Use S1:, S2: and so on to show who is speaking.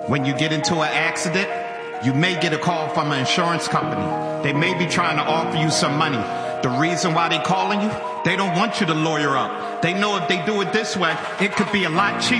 S1: When you get into an accident, you may get a call from an insurance company. They may be trying to offer you some money. The reason why they're calling you, they don't want you to lawyer up. They know if they do it this way, it could be a lot cheaper.